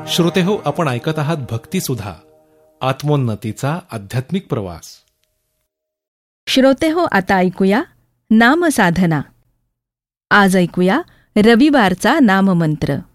श्रोतेहो, आपण ऐकत आहात भक्तिसुधा, आत्मोन्नतीचा आध्यात्मिक प्रवास. श्रोतेहो, आता ऐकूया नामसाधना. आज ऐकूया रविवारचा नाममंत्र.